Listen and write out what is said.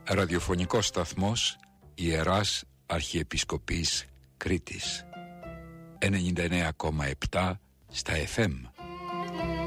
Ραδιοφωνικός σταθμός Ιεράς Αρχιεπισκοπής Κρήτης 99,7 στα FM.